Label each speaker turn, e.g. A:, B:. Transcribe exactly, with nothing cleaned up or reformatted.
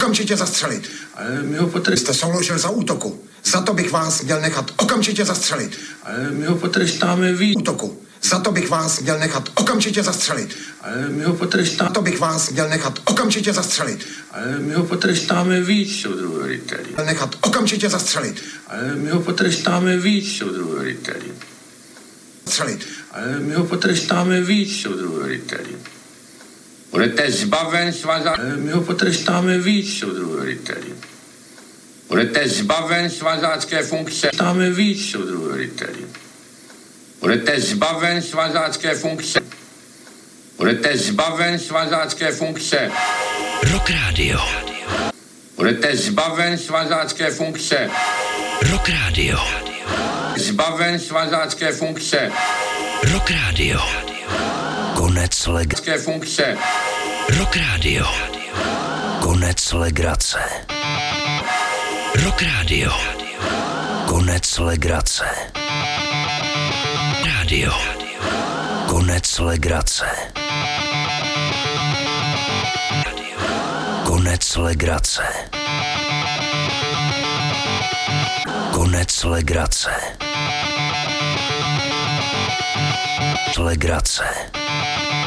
A: okamžitě zastřelit.
B: Ale my ho potrestáme.
A: Jste souložil za útoku. Za to bych vás měl nechat okamžitě zastřelit.
B: Ale my ho potrestáme víc.
A: Útoku. Za to bych vás měl nechat okamžitě zastřelit.
B: Ale my ho potrestáme.
A: Za to bych vás měl nechat okamžitě zastřelit.
B: Ale my ho potrestáme víc, soudruhu veliteli.
A: Měl nechat okamžitě zastřelit.
B: Ale my ho potrestáme víc, soudruhu veliteli.
A: Střelit.
B: Ale my ho potrestáme víc, soudruhu veliteli. Budete zbaven svaza... Ale my ho potrestáme víc, soudruhu veliteli. Budete zbaven svazácké funkce. Potrestáme víc, soudruhu veliteli. Budete zbaven svazácké funkce. Budete zbaven svazácké funkce.
C: Rock Radio.
B: Budete zbaven svazácké funkce.
C: Rock Radio.
B: Zbaven svazácké funkce.
C: Rock Radio. Konec legrace.
B: funkce.
C: Rock Radio. Konec legrace. Rock Radio. Konec legrace. Radio. Konec legrace. Konec legrace. Konec legrace. Legrace.